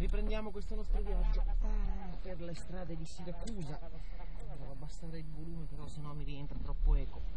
Riprendiamo questo nostro viaggio per le strade di Siracusa. Devo abbassare il volume però, sennò mi rientra troppo eco.